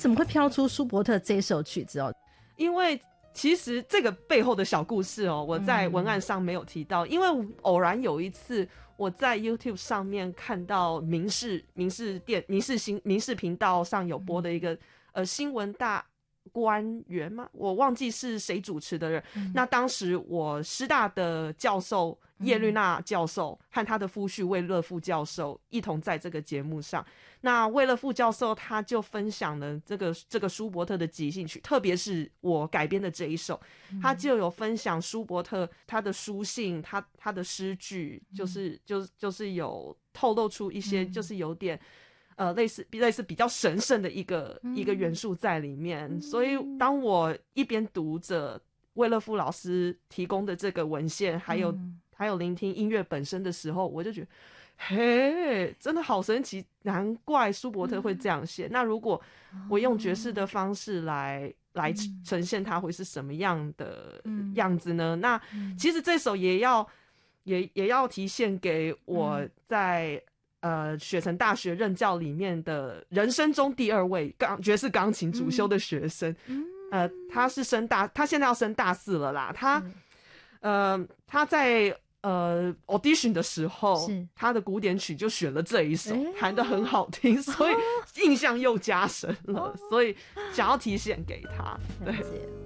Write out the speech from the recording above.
怎么会飘出舒伯特这首曲子哦？ 因为其实这个背后的小故事哦，我在文案上没有提到，因为偶然有一次我在 YouTube 上面看到民视频道上有播的一个新闻大官员吗？我忘记是谁主持的人。那当时我师大的教授叶绿娜教授和他的夫婿魏乐副教授一同在这个节目上。那魏乐副教授他就分享了这个舒伯特的即兴曲，特别是我改编的这一首，他就有分享舒伯特他的书信，他的诗句，就是有透露出一些就是有点类似比较神圣的一个元素在里面。所以当我一边读着魏乐副老师提供的这个文献，还有聆听音乐本身的时候，我就觉得嘿，真的好神奇，难怪舒伯特会这样写。那如果我用爵士的方式来呈现它，会是什么样的样子呢？那其实这首也要提献给我在雪城大学任教里面的人生中第2位爵士钢琴主修的学生。他现在要升大4了啦。他在audition 的时候，他的古典曲就选了这一首，弹得很好听，所以印象又加深了，所以想要提献给他。对。